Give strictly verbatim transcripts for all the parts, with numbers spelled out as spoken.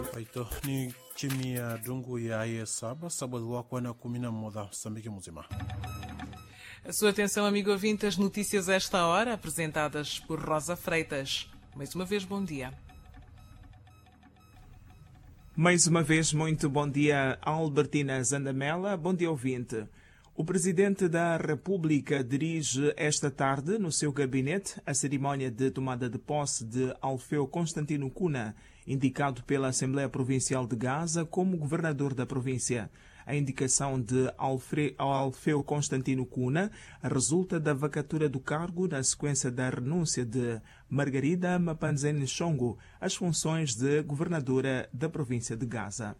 Aito ni chini ya dungu ya ye saba sábado wa kwana kumi na moja Moçambique muzima. A sua atenção, amigo ouvinte, as notícias a esta hora, apresentadas por Rosa Freitas. Mais uma vez, bom dia. Mais uma vez, muito bom dia, Albertina Zandamela. Bom dia, ouvinte. O Presidente da República dirige esta tarde, no seu gabinete, a cerimónia de tomada de posse de Alfeu Constantino Cunha, indicado pela Assembleia Provincial de Gaza como governador da província. A indicação de Alfre... Alfeu Constantino Cunha resulta da vacatura do cargo na sequência da renúncia de Margarida Mapanzene Chongo às funções de governadora da província de Gaza.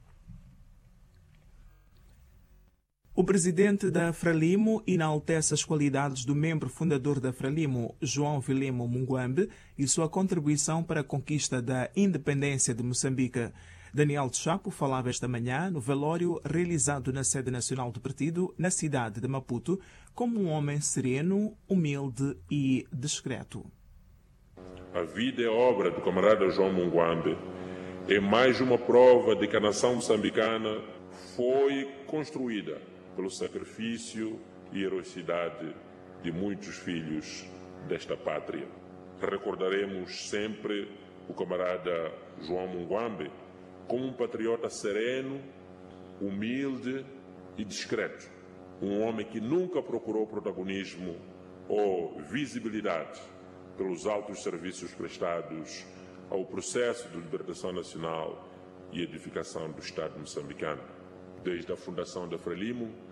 O presidente da Frelimo enaltece as qualidades do membro fundador da Frelimo, João Vilemo Munguambe, e sua contribuição para a conquista da independência de Moçambique. Daniel de Chapo falava esta manhã no velório realizado na sede nacional do partido, na cidade de Maputo, como um homem sereno, humilde e discreto. A vida e obra do camarada João Munguambe é mais uma prova de que a nação moçambicana foi construída pelo sacrifício e heroicidade de muitos filhos desta pátria. Recordaremos sempre o camarada João Munguambe como um patriota sereno, humilde e discreto. Um homem que nunca procurou protagonismo ou visibilidade pelos altos serviços prestados ao processo de libertação nacional e edificação do Estado moçambicano. Desde a fundação da Frelimo,